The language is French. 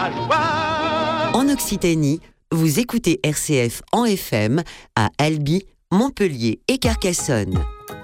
la joie. En Occitanie, vous écoutez RCF en FM à Albi, Montpellier et Carcassonne.